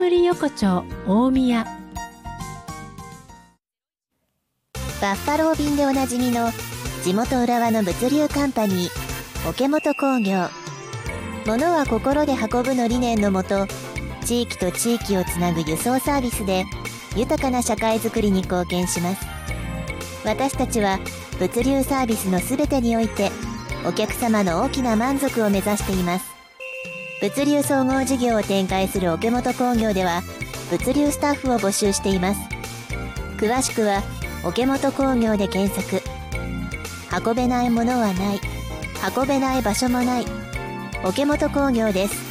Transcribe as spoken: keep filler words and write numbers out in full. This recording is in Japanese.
森横丁大宮。 バッファロー便でおなじみの地元浦和の物流カンパニー桶本工業。物は心で運ぶの理念のもと、地域と地域をつなぐ輸送サービスで豊かな社会づくりに貢献します。私たちは物流サービスのすべてにおいてお客様の大きな満足を目指しています。物流総合事業を展開する桶本工業では物流スタッフを募集しています。詳しくは桶本工業で検索。運べないものはない、運べない場所もない。桶本工業です。